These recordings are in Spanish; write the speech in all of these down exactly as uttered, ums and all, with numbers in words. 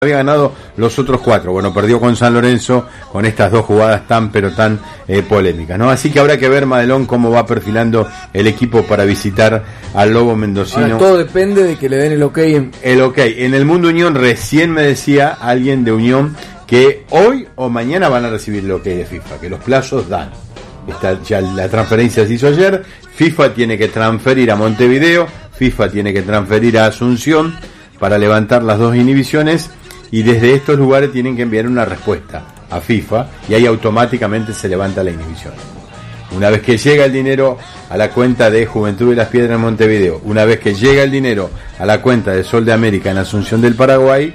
había ganado los otros cuatro. Bueno, perdió con San Lorenzo con estas dos jugadas tan pero tan eh, polémicas, ¿no? Así que habrá que ver, Madelón, cómo va perfilando el equipo para visitar al Lobo Mendocino. Ahora, todo depende de que le den el ok. En... El ok. En el Mundo Unión recién me decía alguien de Unión que hoy o mañana van a recibir el ok de FIFA, que los plazos dan. Está, ya la transferencia se hizo ayer, FIFA tiene que transferir a Montevideo, FIFA tiene que transferir a Asunción para levantar las dos inhibiciones. Y desde estos lugares tienen que enviar una respuesta a FIFA y ahí automáticamente se levanta la inhibición. Una vez que llega el dinero a la cuenta de Juventud de las Piedras en Montevideo, una vez que llega el dinero a la cuenta de Sol de América en Asunción del Paraguay,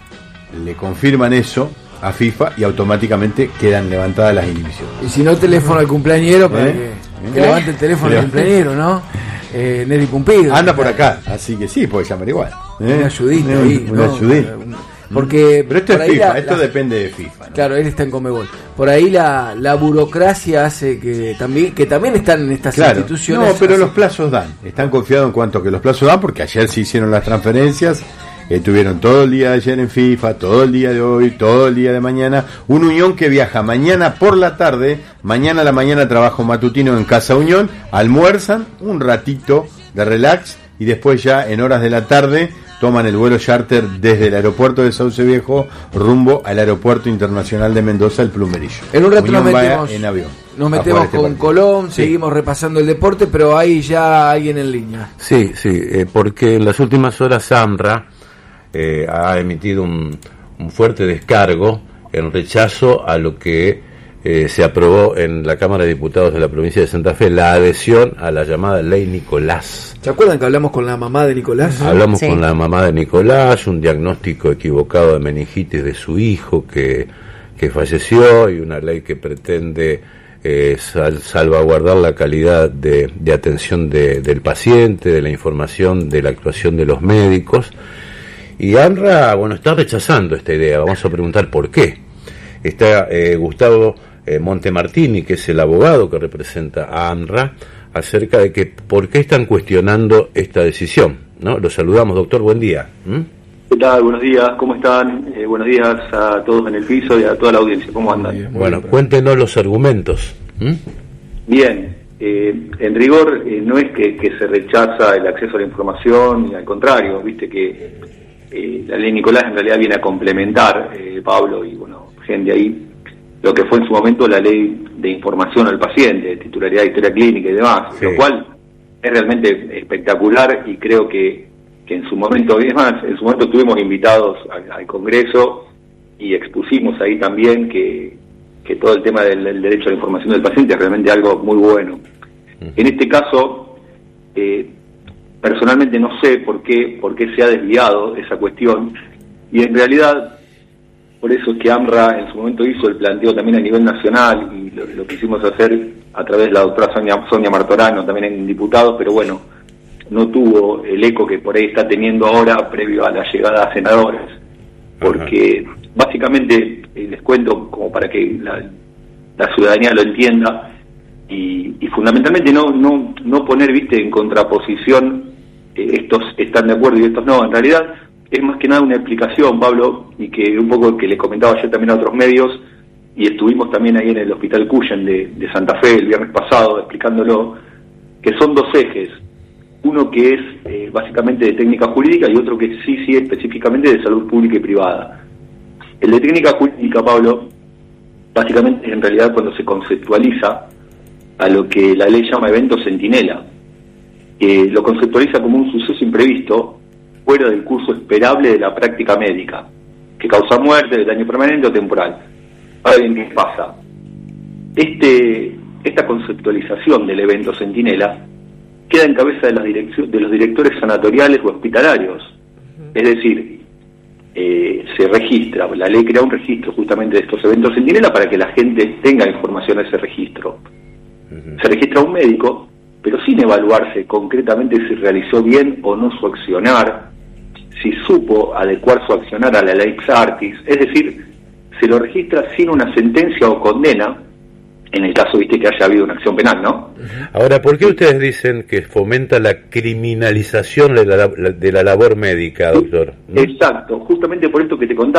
le confirman eso a FIFA y automáticamente quedan levantadas las inhibiciones. Y si no, teléfono al cumpleañero para ¿Eh? que, que levante el teléfono al cumpleañero, ¿no? Eh, Neri Pumpido. Anda por acá, así que sí, puede llamar igual. ¿Eh? Una ayudita ¿Eh? ahí, Una ¿no? ayudita. Porque pero esto es FIFA, la, esto la, depende de FIFA, ¿no? Claro, él está en Conmebol. Por ahí la, la burocracia hace que también que también están en estas claro. instituciones. No, pero así. los plazos dan. Están confiados en cuanto que los plazos dan, porque ayer se hicieron las transferencias, estuvieron todo el día de ayer en FIFA, todo el día de hoy, todo el día de mañana. Un Unión que viaja mañana por la tarde, mañana a la mañana trabajo matutino en Casa Unión, almuerzan un ratito de relax y después ya en horas de la tarde toman el vuelo charter desde el aeropuerto de Sauce Viejo rumbo al aeropuerto internacional de Mendoza, el Plumerillo. En un rato nos metemos, en avión, nos metemos este con partido. Colón, sí. Seguimos repasando el deporte, pero hay ya alguien en línea. Sí, sí, eh, porque en las últimas horas AMRA eh, ha emitido un, un fuerte descargo en rechazo a lo que eh, se aprobó en la Cámara de Diputados de la provincia de Santa Fe, la adhesión a la llamada Ley Nicolás. ¿Se acuerdan que hablamos con la mamá de Nicolás? Hablamos sí. con la mamá de Nicolás, un diagnóstico equivocado de meningitis de su hijo que, que falleció y una ley que pretende eh, sal, salvaguardar la calidad de, de atención de, del paciente, de la información, de la actuación de los médicos. Y AMRA, bueno, está rechazando esta idea. Vamos a preguntar por qué. Está eh, Gustavo eh, Montemartini, que es el abogado que representa a AMRA, acerca de que por qué están cuestionando esta decisión, ¿no? Los saludamos, doctor, buen día. ¿Mm? ¿Qué tal? Buenos días, ¿cómo están? Eh, buenos días a todos en el piso y a toda la audiencia, ¿cómo andan? Muy bien, muy Bueno, bien. cuéntenos los argumentos. ¿Mm? Bien, eh, en rigor eh, no es que, que se rechaza el acceso a la información, y al contrario, viste que eh, la ley Nicolás en realidad viene a complementar, eh, Pablo y bueno, gente ahí, lo que fue en su momento la ley de información al paciente, titularidad de historia clínica y demás, sí. Lo cual es realmente espectacular y creo que, que en su momento, es más, en su momento estuvimos invitados al, al Congreso y expusimos ahí también que, que todo el tema del, del derecho a la información del paciente es realmente algo muy bueno. Uh-huh. En este caso, eh, personalmente no sé por qué, por qué se ha desviado esa cuestión y en realidad por eso es que AMRA en su momento hizo el planteo también a nivel nacional y lo, lo quisimos hacer a través de la doctora Sonia, Sonia Martorano, también en diputados, pero bueno, no tuvo el eco que por ahí está teniendo ahora previo a la llegada a senadores, porque uh-huh. básicamente eh, les cuento como para que la, la ciudadanía lo entienda y, y fundamentalmente no, no, no poner, viste, en contraposición eh, estos están de acuerdo y estos no, en realidad es más que nada una explicación, Pablo, y que un poco que le comentaba ayer también a otros medios, y estuvimos también ahí en el Hospital Cuyen de, de Santa Fe el viernes pasado explicándolo, que son dos ejes, uno que es eh, básicamente de técnica jurídica y otro que sí, sí, específicamente de salud pública y privada. El de técnica jurídica, Pablo, básicamente es en realidad cuando se conceptualiza a lo que la ley llama evento centinela, que lo conceptualiza como un suceso imprevisto fuera del curso esperable de la práctica médica, que causa muerte, daño permanente o temporal. Ahora bien, ¿qué pasa? Este, esta conceptualización del evento centinela queda en cabeza de, las direccio- de los directores sanatoriales o hospitalarios. Es decir, eh, se registra, la ley crea un registro justamente de estos eventos centinela para que la gente tenga información de ese registro. Se registra un médico, pero sin evaluarse concretamente si realizó bien o no su accionar, si supo adecuar su accionar a la ley X Artis, es decir, se lo registra sin una sentencia o condena en el caso, viste, que haya habido una acción penal, ¿no? Ahora, ¿por qué ustedes dicen que fomenta la criminalización de la, de la labor médica, doctor? Exacto, justamente por esto que te contaba.